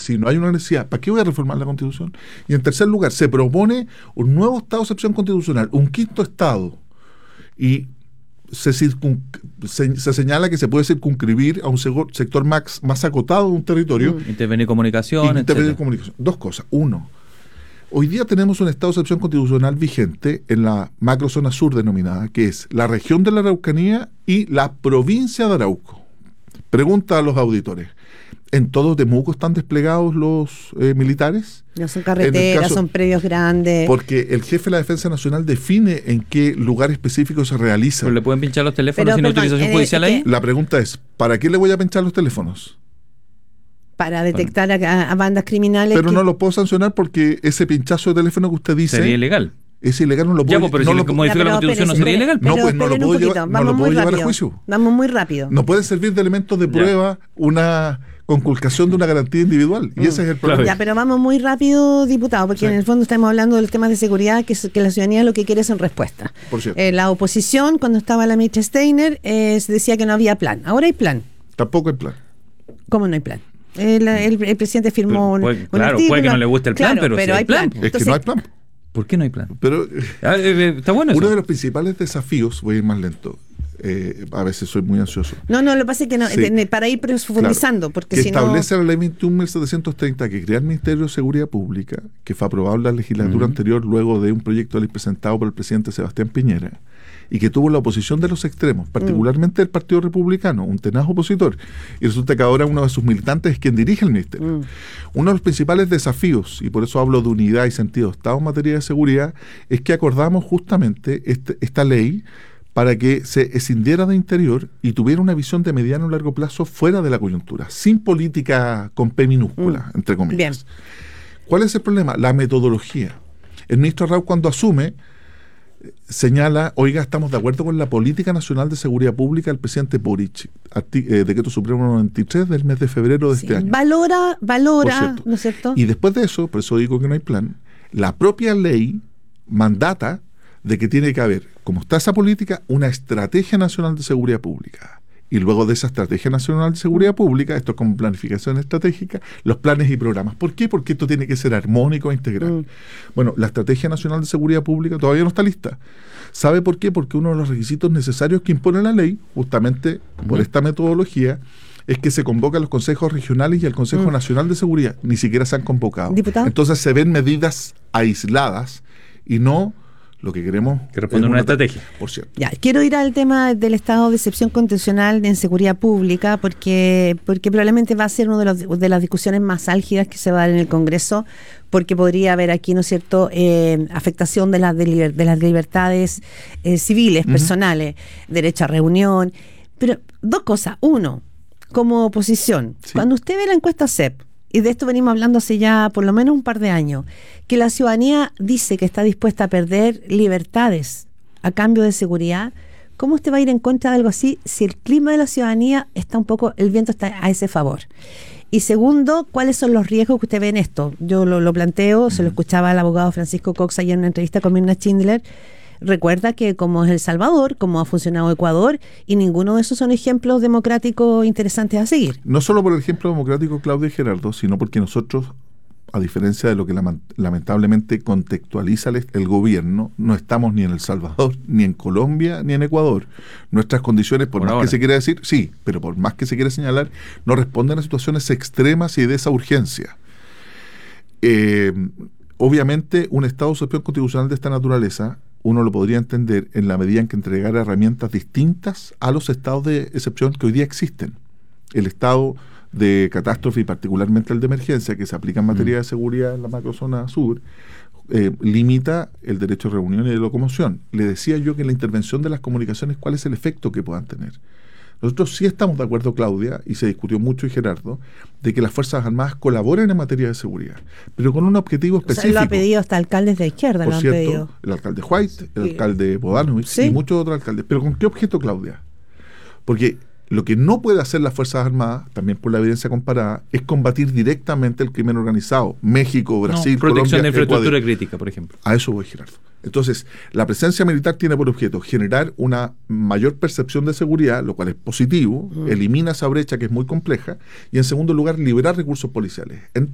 si no hay una necesidad, ¿para qué voy a reformar la Constitución? Y en tercer lugar, se propone un nuevo estado de excepción constitucional, un quinto estado, y se señala que se puede circunscribir a un sector más acotado de un territorio. Intervenir comunicación, Dos cosas. Uno, hoy día tenemos un estado de excepción constitucional vigente en la macrozona sur denominada, que es la región de la Araucanía y la provincia de Arauco. Pregunta a los auditores: ¿en todo Temuco están desplegados los militares? No son carreteras, son predios grandes. Porque el jefe de la Defensa Nacional define en qué lugar específico se realiza. ¿Pero le pueden pinchar los teléfonos sin utilización judicial ahí? La pregunta es, ¿para qué le voy a pinchar los teléfonos? Para detectar a bandas criminales. Pero no lo puedo sancionar porque ese pinchazo de teléfono que usted dice... Sería ilegal. Es ilegal, no lo puedo... Ya, pero si modifica la Constitución, ¿no sería ilegal? No, pues no lo puedo llevar a juicio. Vamos muy rápido. No pueden servir de elementos de prueba una conculcación de una garantía individual. Y ese es el problema. Ya, pero vamos muy rápido, diputado, porque en el fondo estamos hablando del tema de seguridad, que la ciudadanía lo que quiere son respuestas. Por cierto. La oposición, cuando estaba la ministra Steiner, se decía que no había plan. Ahora hay plan. Tampoco hay plan. ¿Cómo no hay plan? El presidente firmó claro, puede que no le guste el plan, pero hay plan. Es que no hay plan. ¿Por qué no hay plan? Pero está bueno eso. Uno de los principales desafíos, voy a ir más lento, a veces soy muy ansioso. No, lo que pasa es que no, para ir profundizando, porque que si establece la ley 21.730 que crea el Ministerio de Seguridad Pública, que fue aprobado en la legislatura anterior luego de un proyecto de ley presentado por el presidente Sebastián Piñera, y que tuvo la oposición de los extremos, particularmente del Partido Republicano, un tenaz opositor, y resulta que ahora uno de sus militantes es quien dirige el ministerio. Uno de los principales desafíos, y por eso hablo de unidad y sentido de Estado en materia de seguridad, es que acordamos justamente esta ley para que se escindiera de interior y tuviera una visión de mediano y largo plazo fuera de la coyuntura, sin política con P minúscula, entre comillas. Bien. ¿Cuál es el problema? La metodología. El ministro Raúl, cuando asume, señala, oiga, estamos de acuerdo con la Política Nacional de Seguridad Pública del presidente Boric, decreto supremo 93 del mes de febrero de este año. Valora, ¿no es cierto? Y después de eso, por eso digo que no hay plan, la propia ley mandata de que tiene que haber, como está esa política, una estrategia nacional de seguridad pública. Y luego de esa estrategia nacional de seguridad pública, esto es como planificación estratégica, los planes y programas. ¿Por qué? Porque esto tiene que ser armónico e integral. Bueno, la estrategia nacional de seguridad pública todavía no está lista. ¿Sabe por qué? Porque uno de los requisitos necesarios que impone la ley, justamente por esta metodología, es que se convoca a los consejos regionales y al Consejo Nacional de Seguridad. Ni siquiera se han convocado. ¿Diputado? Entonces se ven medidas aisladas y no lo que queremos. Que responde a una estrategia. Por cierto. Ya, quiero ir al tema del estado de excepción constitucional en seguridad pública, porque probablemente va a ser una de las discusiones más álgidas que se va a dar en el Congreso, porque podría haber aquí, ¿no es cierto?, afectación de las libertades civiles, personales, derecho a reunión. Pero dos cosas. Uno, como oposición, cuando usted ve la encuesta CEP, y de esto venimos hablando hace ya por lo menos un par de años, que la ciudadanía dice que está dispuesta a perder libertades a cambio de seguridad, ¿cómo usted va a ir en contra de algo así si el clima de la ciudadanía está un poco, el viento está a ese favor? Y segundo, ¿cuáles son los riesgos que usted ve en esto? Yo lo planteo, se lo escuchaba al abogado Francisco Cox ayer en una entrevista con Mirna Schindler. Recuerda que como es El Salvador, como ha funcionado Ecuador, y ninguno de esos son ejemplos democráticos interesantes a seguir. No solo por el ejemplo democrático, Claudia y Gerardo, sino porque nosotros, a diferencia de lo que lamentablemente contextualiza el gobierno, no estamos ni en El Salvador, ni en Colombia, ni en Ecuador. Nuestras condiciones, por más que se quiera decir, sí, pero por más que se quiera señalar, no responden a situaciones extremas y de esa urgencia. Obviamente, un estado de excepción constitucional de esta naturaleza, uno lo podría entender en la medida en que entregara herramientas distintas a los estados de excepción que hoy día existen. El estado de catástrofe y particularmente el de emergencia, que se aplica en materia de seguridad en la macrozona sur, limita el derecho a reunión y de locomoción. Le decía yo que en la intervención de las comunicaciones, ¿cuál es el efecto que puedan tener? Nosotros sí estamos de acuerdo, Claudia, y se discutió mucho, y Gerardo, de que las Fuerzas Armadas colaboren en materia de seguridad, pero con un objetivo específico. O sea, lo ha pedido hasta alcaldes de izquierda, por lo han cierto, pedido. El alcalde White, el alcalde Bodanovich y muchos otros alcaldes. ¿Pero con qué objeto, Claudia? Porque lo que no puede hacer las Fuerzas Armadas, también por la evidencia comparada, es combatir directamente el crimen organizado. México, Brasil, protección Colombia, de infraestructura Ecuador. crítica, por ejemplo. A eso voy, Gerardo. Entonces, la presencia militar tiene por objeto generar una mayor percepción de seguridad, lo cual es positivo, elimina esa brecha que es muy compleja, y en segundo lugar, liberar recursos policiales.